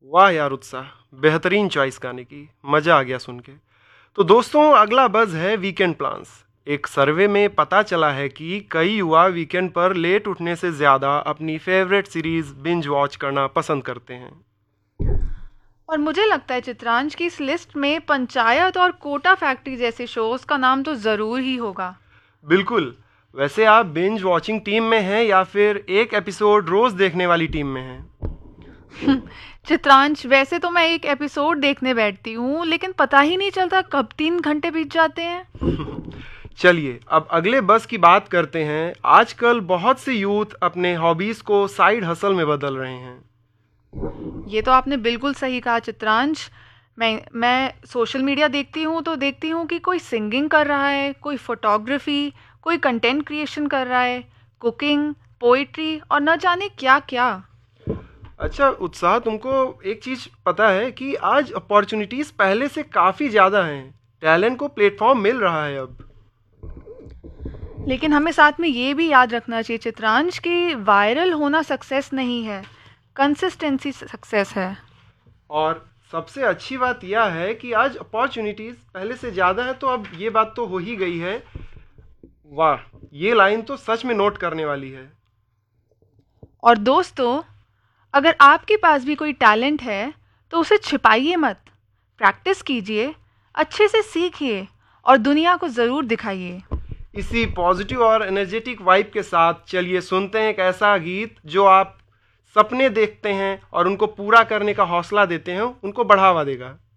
वाह यार उत्साह, बेहतरीन चॉइस गाने की, मजा आ गया सुन के। तो दोस्तों, अगला बज है वीकेंड प्लान्स। एक सर्वे में पता चला है कि कई युवा वीकेंड पर लेट उठने से ज्यादा अपनी फेवरेट सीरीज बिंज वॉच करना पसंद करते हैं। और मुझे लगता है चित्रांश की इस लिस्ट में पंचायत और कोटा फैक्ट्री जैसे शोज का नाम तो जरूर ही होगा। बिल्कुल। वैसे आप बिंज वॉचिंग टीम में हैं या फिर एक एपिसोड रोज देखने वाली टीम में हैं? चित्रांश, वैसे तो मैं एक एपिसोड देखने बैठती हूँ, लेकिन पता ही नहीं चलता कब 3 घंटे बीत जाते हैं। चलिए अब अगले बस की बात करते हैं। आजकल बहुत से यूथ अपने हॉबीज को साइड हसल में बदल रहे हैं। ये तो आपने बिल्कुल सही कहा चित्रांश। मैं सोशल मीडिया देखती हूँ तो देखती हूँ कि कोई सिंगिंग कर रहा है, कोई फोटोग्राफी, कोई कंटेंट क्रिएशन कर रहा है, कुकिंग, पोइट्री और न जाने क्या क्या। अच्छा उत्साह, तुमको एक चीज पता है कि आज अपॉर्चुनिटीज पहले से काफी ज्यादा हैं। टैलेंट को प्लेटफॉर्म मिल रहा है अब। लेकिन हमें साथ में ये भी याद रखना चाहिए चित्रांश कि वायरल होना सक्सेस नहीं है, कंसिस्टेंसी सक्सेस है। और सबसे अच्छी बात यह है कि आज अपॉर्चुनिटीज पहले से ज्यादा है, तो अब ये बात तो हो ही गई है। वाह, ये लाइन तो सच में नोट करने वाली है। और दोस्तों, अगर आपके पास भी कोई टैलेंट है तो उसे छिपाइए मत, प्रैक्टिस कीजिए, अच्छे से सीखिए और दुनिया को ज़रूर दिखाइए। इसी पॉजिटिव और एनर्जेटिक वाइब के साथ चलिए सुनते हैं एक ऐसा गीत जो आप सपने देखते हैं और उनको पूरा करने का हौसला देते हैं, उनको बढ़ावा देगा।